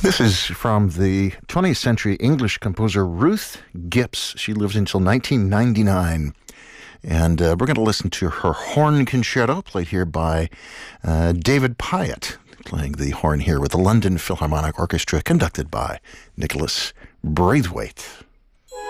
This is from the 20th century English composer Ruth Gipps. She lived until 1999. And we're going to listen to her horn concerto, played here by David Pyatt, playing the horn here with the London Philharmonic Orchestra, conducted by Nicholas Braithwaite.